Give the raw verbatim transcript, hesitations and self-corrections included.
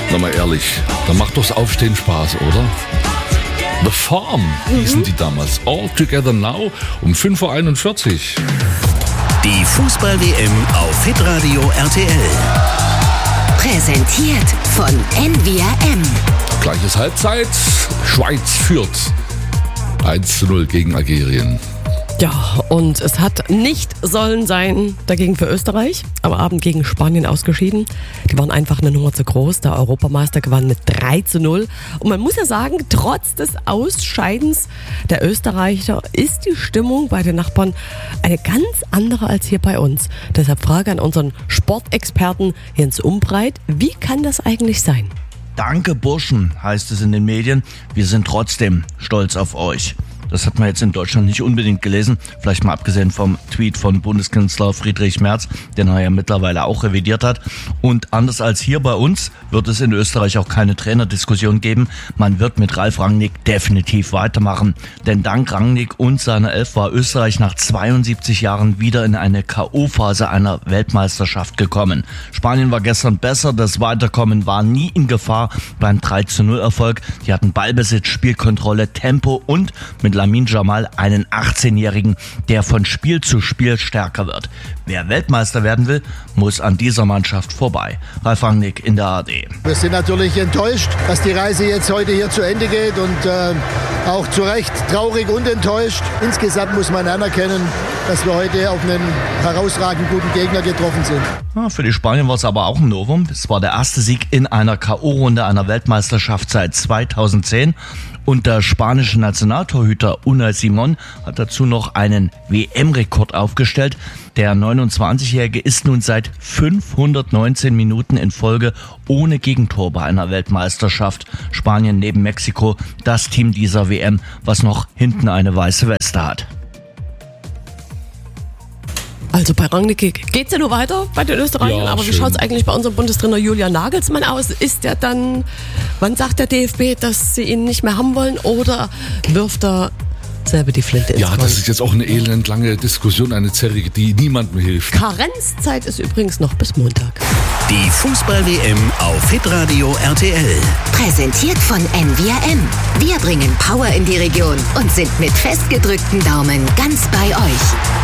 Na mal ehrlich, da macht doch das Aufstehen Spaß, oder? The Farm hießen mhm. die damals. All Together Now um fünf Uhr einundvierzig. Die Fußball-W M auf Hitradio R T L. Präsentiert von N V R M. Gleiches Halbzeit. Schweiz führt eins zu null gegen Algerien. Ja, und es hat nicht sollen sein dagegen für Österreich, aber Abend gegen Spanien ausgeschieden. Die waren einfach eine Nummer zu groß. Der Europameister gewann mit drei zu null. Und man muss ja sagen, trotz des Ausscheidens der Österreicher ist die Stimmung bei den Nachbarn eine ganz andere als hier bei uns. Deshalb Frage an unseren Sportexperten Jens Umbreit, wie kann das eigentlich sein? Danke Burschen, heißt es in den Medien. Wir sind trotzdem stolz auf euch. Das hat man jetzt in Deutschland nicht unbedingt gelesen, vielleicht mal abgesehen vom Tweet von Bundeskanzler Friedrich Merz, den er ja mittlerweile auch revidiert hat. Und anders als hier bei uns wird es in Österreich auch keine Trainerdiskussion geben. Man wird mit Ralf Rangnick definitiv weitermachen. Denn dank Rangnick und seiner Elf war Österreich nach zweiundsiebzig Jahren wieder in eine K O-Phase einer Weltmeisterschaft gekommen. Spanien war gestern besser, das Weiterkommen war nie in Gefahr beim drei zu null Erfolg. Die hatten Ballbesitz, Spielkontrolle, Tempo und mit Lamine Yamal einen achtzehnjährigen, der von Spiel zu Spiel stärker wird. Wer Weltmeister werden will, muss an dieser Mannschaft vorbei. Ralf Rangnick in der A R D. Wir sind natürlich enttäuscht, dass die Reise jetzt heute hier zu Ende geht und äh, auch zu Recht traurig und enttäuscht. Insgesamt muss man anerkennen, dass wir heute auf einen herausragend guten Gegner getroffen sind. Ja, für die Spanier war es aber auch ein Novum. Es war der erste Sieg in einer K O-Runde einer Weltmeisterschaft seit zweitausendzehn. Und der spanische Nationaltorhüter Unai Simón hat dazu noch einen W M-Rekord aufgestellt. Der neunundzwanzigjährige ist nun seit fünfhundertneunzehn Minuten in Folge ohne Gegentor bei einer Weltmeisterschaft. Spanien neben Mexiko das Team dieser W M, was noch hinten eine weiße Weste hat. Also bei Rangnick geht's ja nur weiter bei den Österreichern, ja, aber schön. Wie schaut's eigentlich bei unserem Bundestrainer Julian Nagelsmann aus? Ist der dann, wann sagt der D F B, dass sie ihn nicht mehr haben wollen, oder wirft er selber die Flinte ins Ja, Korn? das ist jetzt auch eine elendlange Diskussion, eine zerrige, die niemandem hilft. Karenzzeit ist übrigens noch bis Montag. Die Fußball-W M auf Hitradio R T L. Präsentiert von N V R M. Wir bringen Power in die Region und sind mit festgedrückten Daumen ganz bei euch.